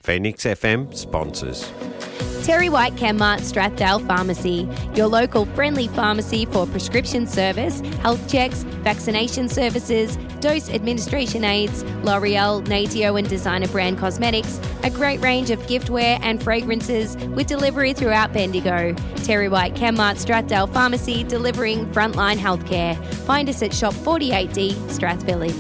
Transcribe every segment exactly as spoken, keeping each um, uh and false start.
Phoenix F M sponsors. Terry White Chemmart Strathdale Pharmacy, your local friendly pharmacy for prescription service, health checks, vaccination services, dose administration aids, L'Oreal, Natio and designer brand cosmetics, a great range of giftware and fragrances with delivery throughout Bendigo. Terry White Chemmart Strathdale Pharmacy, delivering frontline healthcare. Find us at Shop forty-eight D, Strath Village.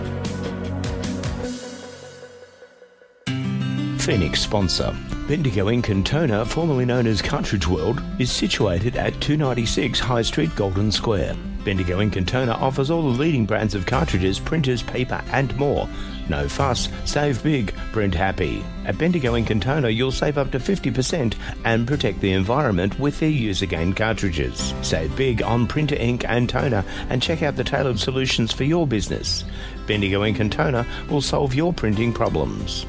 Phoenix sponsor. Bendigo Ink and Toner, formerly known as Cartridge World, is situated at two ninety-six High Street, Golden Square. Bendigo Ink and Toner offers all the leading brands of cartridges, printers, paper and more. No fuss, save big, print happy. At Bendigo Ink and Toner, you'll save up to fifty percent and protect the environment with their use-again cartridges. Save big on printer ink and toner and check out the tailored solutions for your business. Bendigo Ink and Toner will solve your printing problems.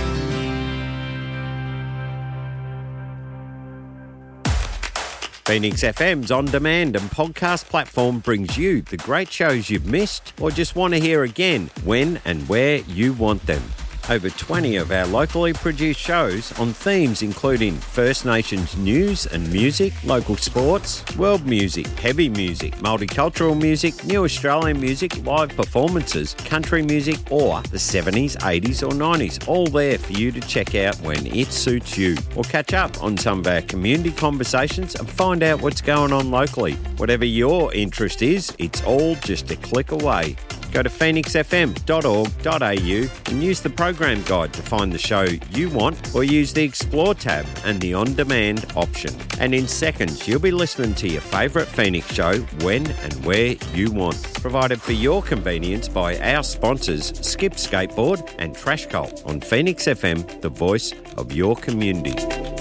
Phoenix F M's on-demand and podcast platform brings you the great shows you've missed or just want to hear again when and where you want them. Over twenty of our locally produced shows on themes including First Nations news and music, local sports, world music, heavy music, multicultural music, new Australian music, live performances, country music or the seventies, eighties or nineties, all there for you to check out when it suits you. Or catch up on some of our community conversations and find out what's going on locally. Whatever your interest is, it's all just a click away. Go to phoenix f m dot org dot a u and use the program guide to find the show you want or use the Explore tab and the On-Demand option. And in seconds, you'll be listening to your favourite Phoenix show when and where you want. Provided for your convenience by our sponsors, Skip Skateboard and Trash Cult on Phoenix F M, the voice of your community.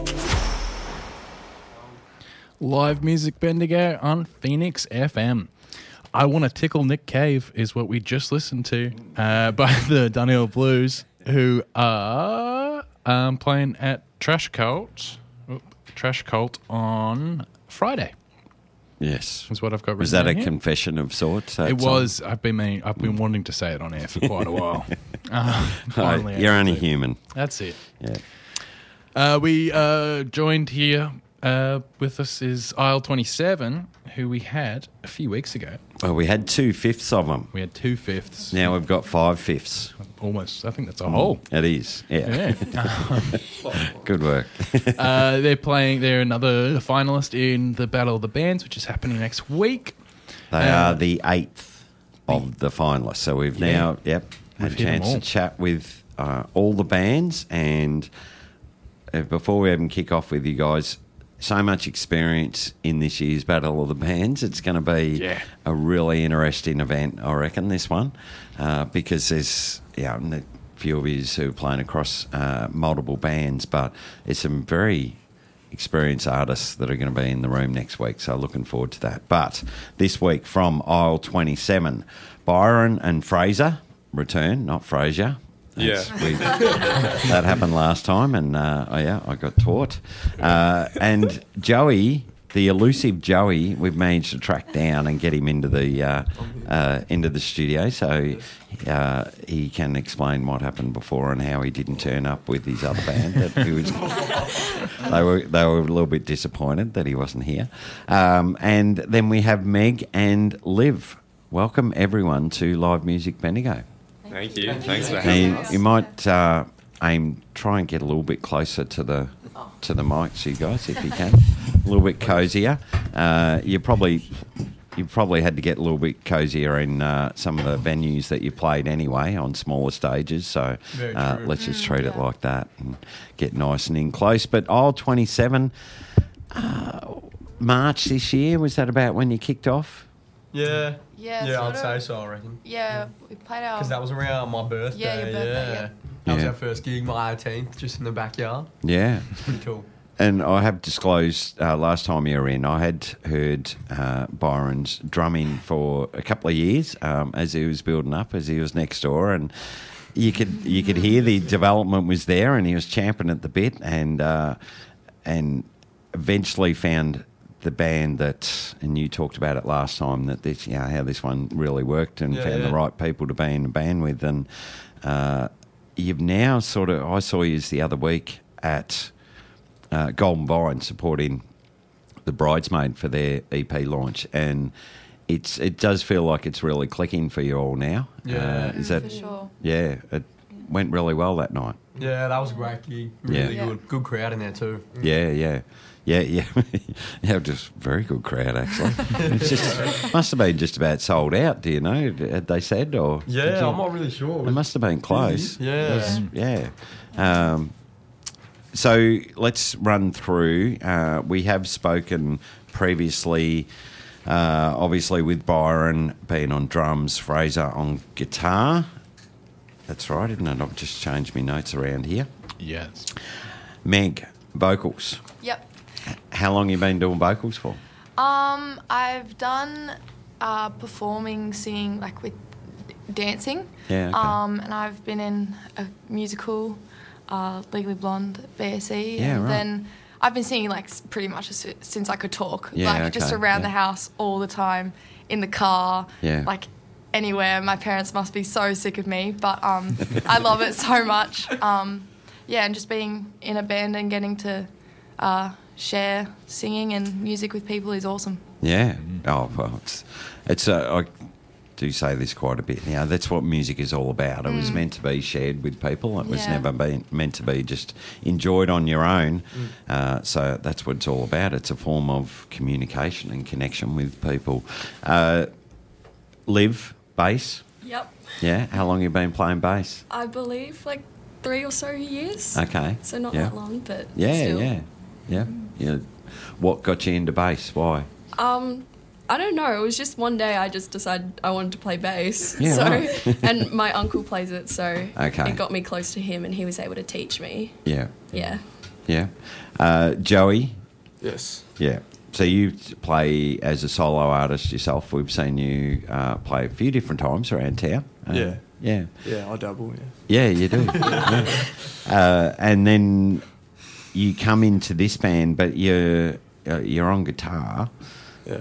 Live Music Bendigo on Phoenix F M. I Want to Tickle Nick Cave is what we just listened to uh, by the Dunhill Blues, who are um, playing at Trash Cult, oh, Trash Cult on Friday. Yes, is what I've got written. Was that a here. confession of sorts? It was. I've been mean, I've been wanting to say it on air for quite a while. uh, finally, oh, you're only it. human. That's it. Yeah. Uh, we uh, joined here uh, with us is Aisle twenty-seven, who we had a few weeks ago. Well, we had two fifths of them. We had two fifths. Now we've got five fifths. Almost. I think that's a whole. It is. Yeah. yeah. Good work. uh, they're playing. They're another finalist in the Battle of the Bands, which is happening next week. They uh, are the eighth of the finalists. So we've Yeah. now, yep, had a We've hit 'em chance to all. chat with uh, all the bands. And uh, before we even kick off with you guys, so much experience in this year's Battle of the Bands. It's going to be Yeah. a really interesting event, I reckon, this one, uh, because there's yeah, a few of you who are playing across uh, multiple bands, but there's some very experienced artists that are going to be in the room next week, so looking forward to that. But this week from aisle twenty-seven, Byron and Fraser return, not Fraser. Yeah. We, that happened last time, and uh, oh yeah, I got taught. Uh, and Joey, the elusive Joey, we've managed to track down and get him into the uh, uh, into the studio, so uh, he can explain what happened before and how he didn't turn up with his other band. That he was, they were they were a little bit disappointed that he wasn't here. Um, and then we have Meg and Liv. Welcome everyone to Live Music Bendigo. Thank you. Thanks for Now, having you, us. you might uh, aim, try and get a little bit closer to the to the mics, you guys, if you can. A little bit cozier. Uh, you probably you probably had to get a little bit cozier in uh, some of the venues that you played anyway on smaller stages. So uh, let's just treat it like that and get nice and in close. But aisle twenty-seven, uh, March this year, was that about when you kicked off? Yeah. Yeah, Yeah, sort I'd say of. so, I reckon. Yeah, we played our... Because that was around my birthday. Yeah, your birthday, yeah. That was Yeah. our first gig, my eighteenth, just in the backyard. Yeah. It's pretty cool. And I have disclosed uh, last time you were in, I had heard uh, Byron's drumming for a couple of years um, as he was building up, as he was next door, and you could you could hear the development was there, and he was champing at the bit, and uh, and eventually found the band that, and you talked about it last time, that this, you know, how this one really worked, and Yeah, found yeah. the right people to be in a band with, and uh, you've now sort of, I saw you the other week at uh, Golden Vine supporting the Bridesmaid for their E P launch, and it's it does feel like it's really clicking for you all now. Yeah. Uh, is that For sure. yeah? It went really well that night. Yeah, that was a great gig. Really Yeah. good. Good crowd in there too. Yeah, yeah, yeah, yeah. yeah, just very good crowd actually. It's just must have been just about sold out. Do you know? Had they said or? did Yeah, you- I'm not really sure. It must have been close. Yeah. It was- yeah. Um, so let's run through. Uh, we have spoken previously, uh, obviously with Byron being on drums, Fraser on guitar. That's right, isn't it? I've just changed my notes around here. Yes. Meg, vocals. Yep. How long you been doing vocals for? Um, I've done uh, performing, singing, like with dancing. Yeah, okay. Um, and I've been in a musical, uh, Legally Blonde, B S E. Yeah, and right. then I've been singing like s- pretty much as, since I could talk. Yeah, like just okay, around yeah. the house all the time, in the car. Yeah. Like anywhere. My parents must be so sick of me, but um, I love it so much. Um, yeah, and just being in a band and getting to uh, share singing and music with people is awesome. Yeah. Oh, well, it's, it's uh, I do say this quite a bit now. That's what music is all about. It was meant to be shared with people. It was Yeah. never been meant to be just enjoyed on your own. Uh, so that's what it's all about. It's a form of communication and connection with people. Uh, Liv, bass. Yep. Yeah. How long you been playing bass? I believe like three or so years. Okay. So not yeah. that long, but Yeah, still. yeah, yeah, yeah. What got you into bass? Why? Um, I don't know. It was just one day I just decided I wanted to play bass. Yeah, so, right. and my uncle plays it, so Okay. it got me close to him, and he was able to teach me. Yeah, Yeah. yeah. Uh, Joey. Yes. Yeah. So you play as a solo artist yourself. We've seen you uh, play a few different times around town. Uh, Yeah. Yeah. Yeah, I dabble, yeah. Yeah, you do. yeah. uh, and then you come into this band, but you're uh, you're on guitar, Yeah.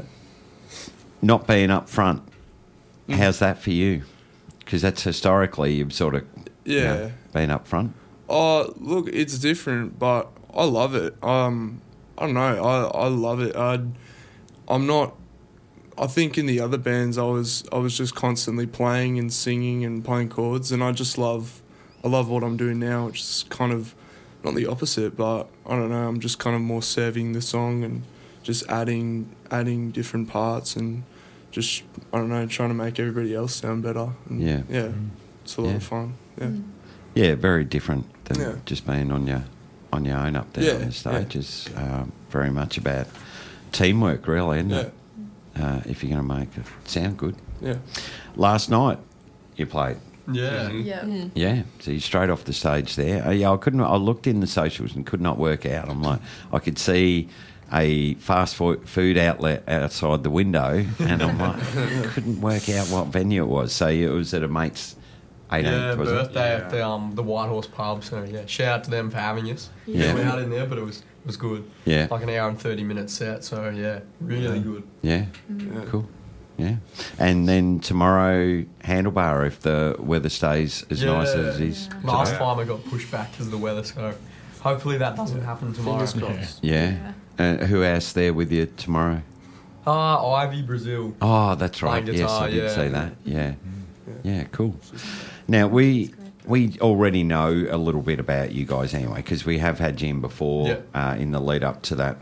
not being up front. How's that for you? Because that's historically you've sort of you know, Yeah. been up front. Oh, look, it's different, but I love it. Um, I don't know. I, I love it. I, I'm not. I think in the other bands, I was I was just constantly playing and singing and playing chords, and I just love. I love what I'm doing now, which is kind of not the opposite, but I don't know. I'm just kind of more serving the song and just adding adding different parts and just I don't know, trying to make everybody else sound better. And Yeah. yeah, it's a lot Yeah. of fun. Yeah. Yeah, very different than Yeah. just being on your on your own up there Yeah, on the stage. yeah. It's um, very much about teamwork, really, isn't Yeah. it? Uh, if you're going to make it sound good. Yeah. Last night, you played. Yeah. Yeah. Yeah, so you straight off the stage there. Uh, yeah, I couldn't. I looked in the socials and could not work out. I'm like, I could see a fast fo- food outlet outside the window, and I'm like, couldn't work out what venue it was. So it was at a mate's eighteenth, Yeah, was it? birthday at the um the White Horse pub. So yeah, shout out to them for having us. Yeah. We were out in there, but it was it was good. Yeah. Like an hour and thirty minute set. So yeah, really good. Yeah, Yeah. cool. Yeah, and then tomorrow handlebar if the weather stays as Yeah. nice as it is. Last today. time I got pushed back because of the weather, so hopefully that doesn't happen tomorrow. Fingers crossed. Yeah. Uh, who else there with you tomorrow? Ah, Ivy Brazil. Oh, that's right. Playing Yes, I guitar, did yeah. see that. Yeah. Yeah, cool. Now, we we already know a little bit about you guys anyway, because we have had Jim before Yeah. uh, in the lead up to that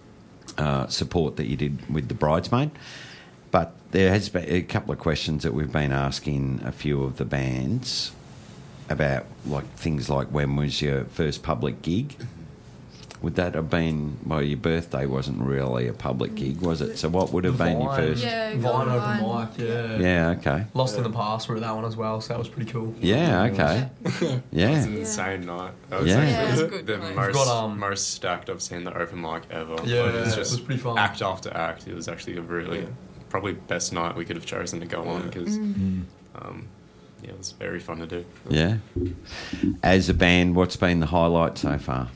uh, support that you did with the Bridesmaid. But there has been a couple of questions that we've been asking a few of the bands about, like things like when was your first public gig? Would that have been, well, your birthday wasn't really a public gig, was it? So what would have been your Vine. first? Yeah, Vine Golden open Vine. mic, yeah. Yeah, okay. Lost in the Past were at that one as well, so that was pretty cool. Yeah, okay. It was Yeah. an insane night. That was Yeah. actually Yeah, it was a good the night. most, Got, um, most stacked I've seen the open mic ever. Yeah, Like, it was pretty fun. Act after act. It was actually a really, Yeah. probably best night we could have chosen to go on because, um, yeah, it was very fun to do. Yeah. As a band, what's been the highlight so far?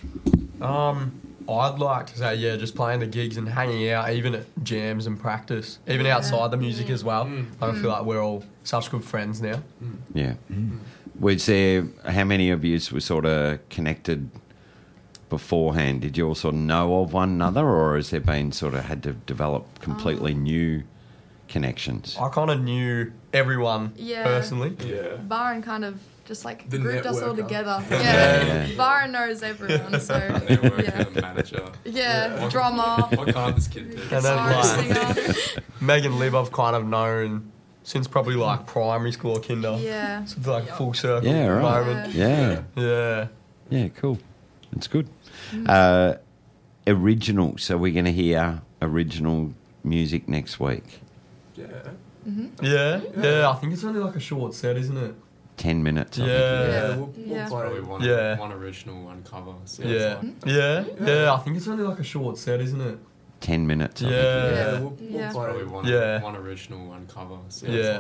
Um, I'd like to say, yeah, just playing the gigs and hanging out, even at jams and practice, even outside the music as well. I feel like we're all such good friends now. Yeah. Was there, how many of you were sort of connected beforehand? Did you all sort of know of one another, or has there been sort of had to develop completely Um, new connections? I kind of knew everyone Yeah. personally. Yeah. Byron kind of just like The grouped us all networker. together. Yeah. Yeah. Yeah. Byron knows everyone, so Network yeah. and manager. Yeah, What- drummer, What can't this kid do? And then guitar, like singer. Meg and Liv I've kind of known since probably like primary school or kinder. Yeah. So it's like full circle Yeah, right. moment. Yeah. Yeah. Yeah, cool. That's good. Uh, original. So we're going to hear original music next week. Yeah. Yeah. Yeah. I think it's only like a short set, isn't it? Ten minutes. I think. Yeah. Yeah, we'll, we'll Yeah. play. Probably one, Yeah. one original, one cover. So Yeah. it's Yeah. Yeah. I think it's only like a short set, isn't it? Ten minutes. I think. Yeah. Yeah, we'll, we'll Yeah. Probably play. one, Yeah. one original, one cover. So Yeah.